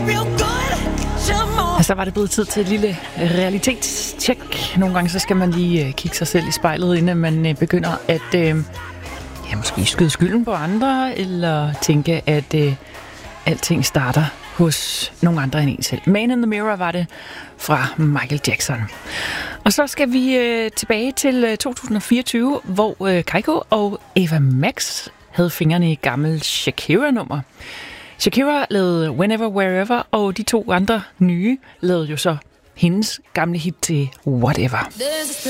Så var det blevet tid til et lille realitetstjek. Nogle gange så skal man lige kigge sig selv i spejlet, inden man begynder at måske skyde skylden på andre, eller tænke, at alting starter hos nogle andre end en selv. Man in the Mirror var det fra Michael Jackson. Og så skal vi tilbage til 2024, hvor Kygo og Ava Max havde fingrene i gammel Shakira-nummer. Shakira lavede Whenever, Wherever, og de to andre nye lavede jo så hendes gamle hit til Whatever.